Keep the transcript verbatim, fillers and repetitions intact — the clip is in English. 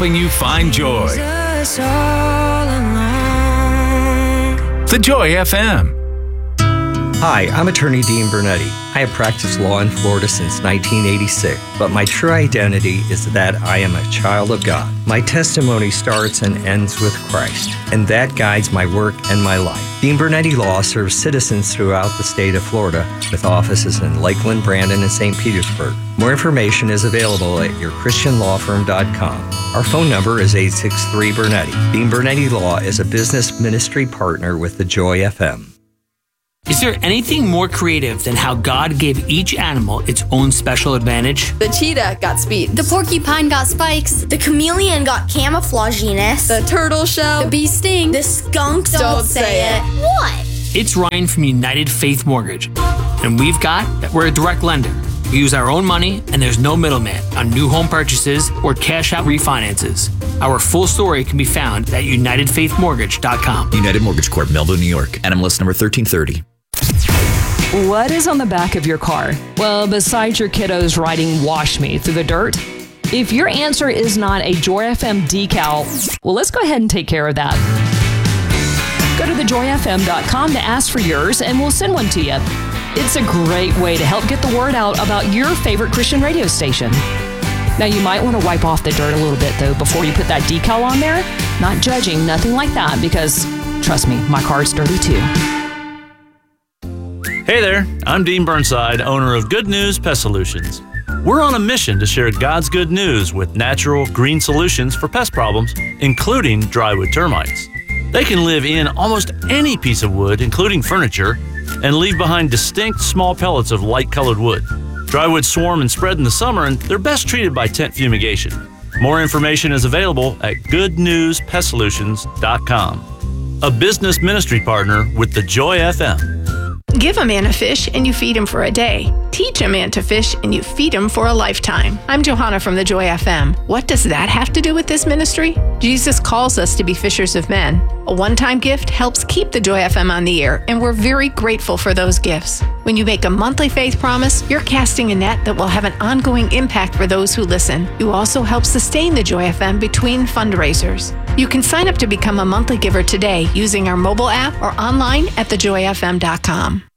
helping you find joy. The Joy F M. Hi, I'm attorney Dean Bernetti. I have practiced law in Florida since nineteen eighty-six, but my true identity is that I am a child of God. My testimony starts and ends with Christ, and that guides my work and my life. Dean Bernetti Law serves citizens throughout the state of Florida with offices in Lakeland, Brandon, and Saint Petersburg. More information is available at your christian law firm dot com. Our phone number is eight six three Bernetti. Dean Bernetti Law is a business ministry partner with the Joy F M. Is there anything more creative than how God gave each animal its own special advantage? The cheetah got speed. The porcupine got spikes. The chameleon got camouflaginess. The turtle shell. The bee sting. The skunk don't, Don't say, say it. it. What? It's Ryan from United Faith Mortgage. And we've got that we're a direct lender. We use our own money, and there's no middleman on new home purchases or cash out refinances. Our full story can be found at united faith mortgage dot com. United Mortgage Corp, Melville, New York. N M L S number thirteen thirty. What is on the back of your car? Well, besides your kiddos writing "Wash Me" through the dirt, if your answer is not a Joy F M decal, well, let's go ahead and take care of that. Go to the joy f m dot com to ask for yours, and we'll send one to you. It's a great way to help get the word out about your favorite Christian radio station. Now, you might want to wipe off the dirt a little bit, though, before you put that decal on there. Not judging, nothing like that, because, trust me, my car's dirty too. Hey there, I'm Dean Burnside, owner of Good News Pest Solutions. We're on a mission to share God's good news with natural, green solutions for pest problems, including drywood termites. They can live in almost any piece of wood, including furniture, and leave behind distinct small pellets of light-colored wood. Drywoods swarm and spread in the summer, and they're best treated by tent fumigation. More information is available at good news pest solutions dot com. A business ministry partner with the Joy F M. Give a man a fish and you feed him for a day. Teach a man to fish and you feed him for a lifetime. I'm Johanna from the Joy F M. What does that have to do with this ministry? Jesus calls us to be fishers of men. A one-time gift helps keep the Joy F M on the air, and we're very grateful for those gifts. When you make a monthly faith promise, you're casting a net that will have an ongoing impact for those who listen. You also help sustain the Joy F M between fundraisers. You can sign up to become a monthly giver today using our mobile app or online at the joy f m dot com.